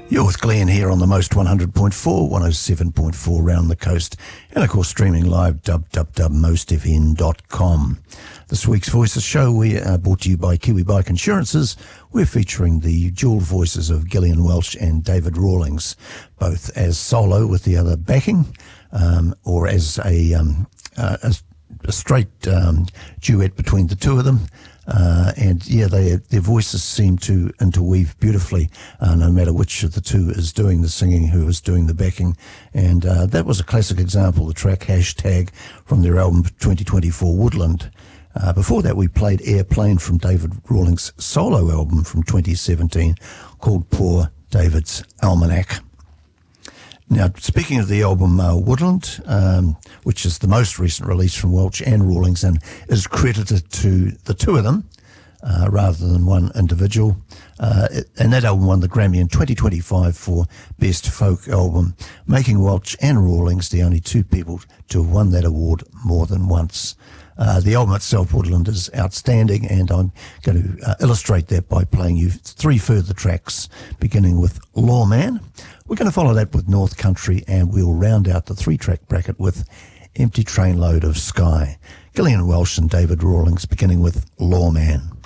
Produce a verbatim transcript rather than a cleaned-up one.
You're with Glenn here on the Most one hundred point four, one oh seven point four round the coast, and of course streaming live w w w dot most f n dot com. This week's Voices show we are brought to you by Kiwi Bike Insurances. We're featuring the dual voices of Gillian Welch and David Rawlings, both as solo with the other backing, um, or as a, um, uh, a, a straight um, duet between the two of them. Uh, and yeah, they, their voices seem to interweave beautifully, uh, no matter which of the two is doing the singing, who is doing the backing. And uh, that was a classic example, the track Hashtag from their album twenty twenty-four Woodland. Uh, before that, we played Airplane from David Rawlings' solo album from twenty seventeen called Poor David's Almanac. Now, speaking of the album uh, Woodland, um, which is the most recent release from Welch and Rawlings and is credited to the two of them uh, rather than one individual, uh, and that album won the Grammy in twenty twenty-five for Best Folk Album, making Welch and Rawlings the only two people to have won that award more than once. Uh, the album itself, Woodland, is outstanding, and I'm going to uh, illustrate that by playing you three further tracks, beginning with Lawman. We're going to follow that with North Country, and we'll round out the three-track bracket with Empty Trainload of Sky. Gillian Welch and David Rawlings, beginning with Lawman.